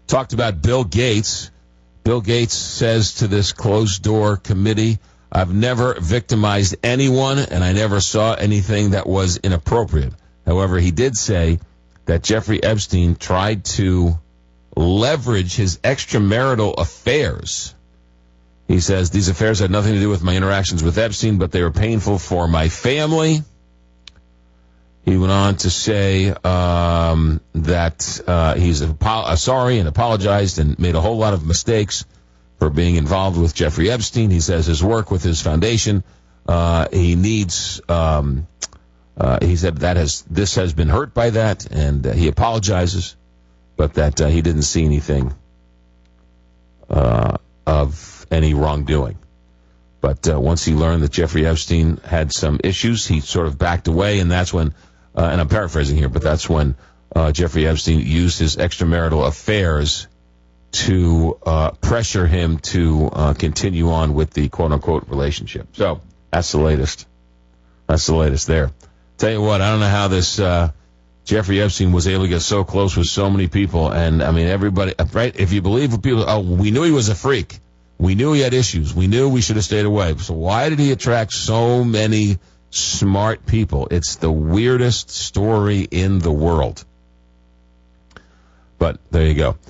talked about Bill Gates. Bill Gates says to this closed-door committee, I've never victimized anyone, and I never saw anything that was inappropriate. However, he did say that Jeffrey Epstein tried to leverage his extramarital affairs. He says, these affairs had nothing to do with my interactions with Epstein, but they were painful for my family. He went on to say that he's sorry and apologized and made a whole lot of mistakes for being involved with Jeffrey Epstein. He says his work with his foundation, he needs, he said this has been hurt by that, and he apologizes, but that he didn't see anything of any wrongdoing. But once he learned that Jeffrey Epstein had some issues, he sort of backed away, and that's when, and I'm paraphrasing here, but that's when Jeffrey Epstein used his extramarital affairs to pressure him to continue on with the quote-unquote relationship. So that's the latest. That's the latest there. Tell you what, I don't know how this Jeffrey Epstein was able to get so close with so many people. And, I mean, everybody, right? If you believe what people, we knew he was a freak. We knew he had issues. We knew we should have stayed away. So why did he attract so many smart people? It's the weirdest story in the world. But there you go.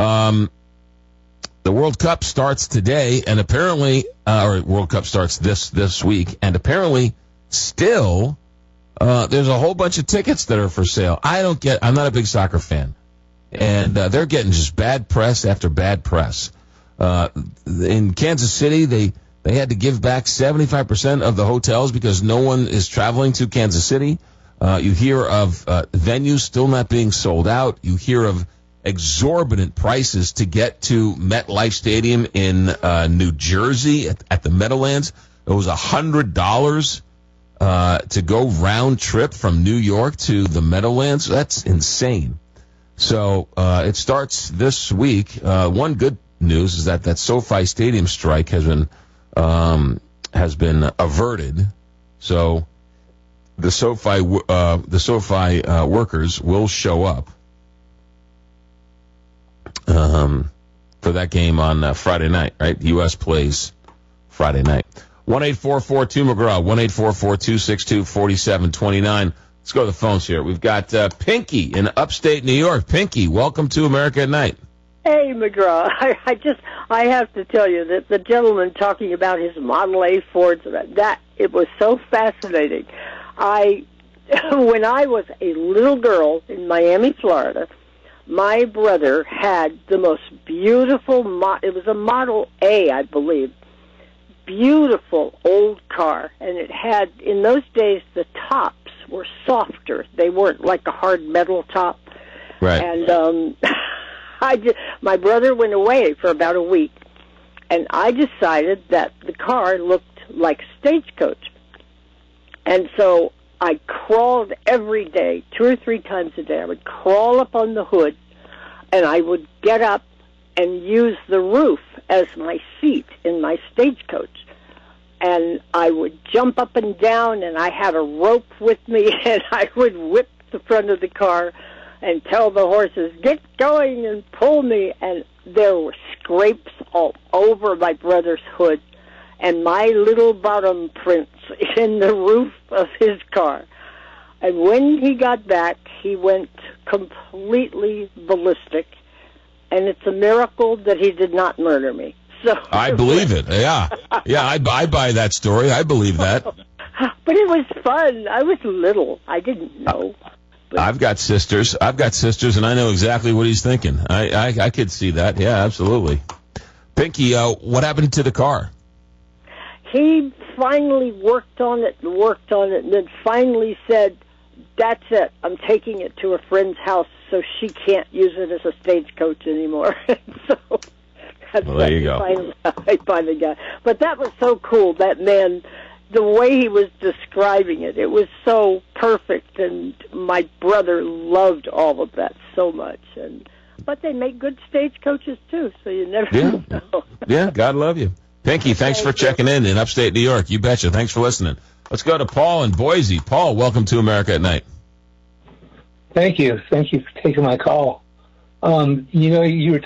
The World Cup starts today, and apparently, or World Cup starts this week, and apparently still there's a whole bunch of tickets that are for sale. I'm not a big soccer fan, and they're getting just bad press after bad press. In Kansas City, they had to give back 75% of the hotels because no one is traveling to Kansas City. You hear of venues still not being sold out. You hear of exorbitant prices to get to MetLife Stadium in New Jersey at the Meadowlands. It was $100 to go round trip from New York to the Meadowlands. That's insane. So it starts this week. One good news is that SoFi Stadium strike has been averted. So the SoFi workers will show up for that game on Friday night, right? The U.S. plays Friday night. 1-844-2-McGraw, 1-844-262-4729. Let's go to the phones here. We've got Pinky in upstate New York. Pinky, welcome to America at Night. Hey, McGraw. I have to tell you that the gentleman talking about his Model A Fords, that it was so fascinating. When I was a little girl in Miami, Florida, my brother had the most beautiful, it was a Model A, I believe, beautiful old car. And it had, in those days, the tops were softer. They weren't like a hard metal top. Right. And my brother went away for about a week, and I decided that the car looked like Stagecoach. And so I crawled every day, 2 or 3 times a day. I would crawl up on the hood, and I would get up and use the roof as my seat in my Stagecoach. And I would jump up and down, and I had a rope with me, and I would whip the front of the car and tell the horses, get going and pull me. And there were scrapes all over my brother's hood and my little bottom prints in the roof of his car. And when he got back, he went completely ballistic. And it's a miracle that he did not murder me. So I believe it. Yeah. Yeah, I buy that story. I believe that. But it was fun. I was little. I didn't know. I've got sisters, and I know exactly what he's thinking. I could see that. Yeah, absolutely. Pinky, what happened to the car? He finally worked on it, and then finally said, that's it. I'm taking it to a friend's house so she can't use it as a Stagecoach anymore. So there you go. I finally got. But that was so cool, that man. The way he was describing it, it was so perfect, and my brother loved all of that so much. But they make good Stagecoaches, too, so you never know. Yeah, God love you. Pinky, thanks for checking in upstate New York. You betcha. Thanks for listening. Let's go to Paul in Boise. Paul, welcome to America at Night. Thank you. Thank you for taking my call. You were